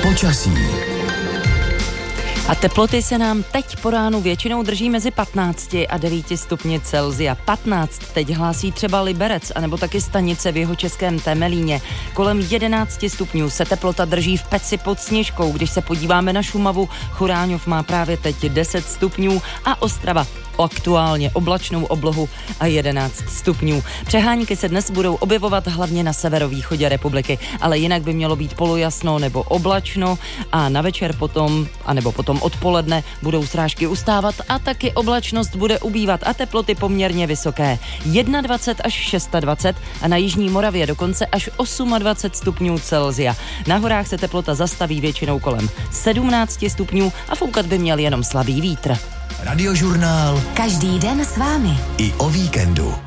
Počasí. A teploty se nám teď po ránu většinou drží mezi 15 a 9 stupni Celsia. 15 teď hlásí třeba Liberec, anebo taky Stanice v jihočeském Temelíně. Kolem 11 stupňů se teplota drží v Peci pod Sněžkou. Když se podíváme na Šumavu, Churáňov má právě teď 10 stupňů a Ostrava aktuálně oblačnou oblohu a 11 stupňů. Přehánky se dnes budou objevovat hlavně na severovýchodě republiky, ale jinak by mělo být polojasno nebo oblačno a na večer potom odpoledne budou srážky ustávat a taky oblačnost bude ubývat a teploty poměrně vysoké. 21 až 26 a na jižní Moravě dokonce až 28 stupňů Celsia. Na horách se teplota zastaví většinou kolem 17 stupňů a foukat by měl jenom slabý vítr. Radiožurnál. Každý den s vámi. I o víkendu.